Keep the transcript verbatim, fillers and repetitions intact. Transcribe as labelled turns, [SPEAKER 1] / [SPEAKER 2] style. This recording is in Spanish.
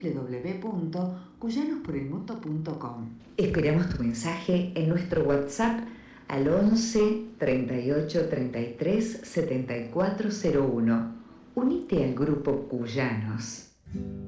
[SPEAKER 1] w w w punto cuyanos por el mundo punto com.
[SPEAKER 2] Esperamos tu mensaje en nuestro WhatsApp al once treinta y ocho treinta y tres setenta y cuatro cero uno. Unite al grupo Cuyanos.